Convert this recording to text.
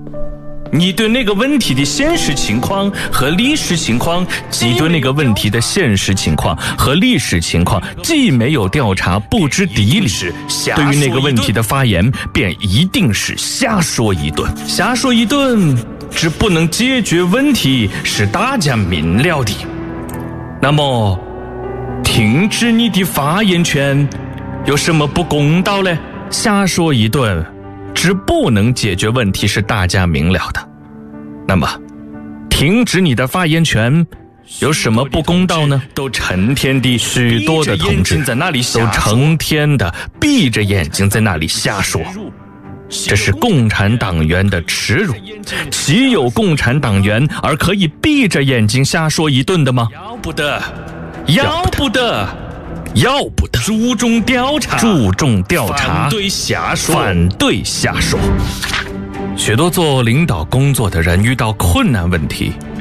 你对那个问题的现实情况和历史情况，既对那个问题的现实情况和历史情况既没有调查，不知底里，对于那个问题的发言便一定是瞎说一顿。瞎说一顿只不能解决问题，是大家明了的。那么停止你的发言权有什么不公道呢？瞎说一顿只不能解决问题，是大家明了的。那么停止你的发言权有什么不公道呢？都成天的许多的同志都成天的闭着眼睛在那里瞎说，这是共产党员的耻辱。岂有共产党员而可以闭着眼睛瞎说一顿的吗？要不得，要不得，要不得！注重调查，注重调查，反对瞎说，反对瞎说。许多做领导工作的人遇到困难问题，